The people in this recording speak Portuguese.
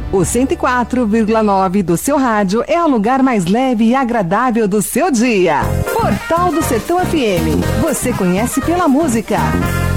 O 104,9 do seu rádio é o lugar mais leve e agradável do seu dia. Portal do Sertão FM. Você conhece pela música.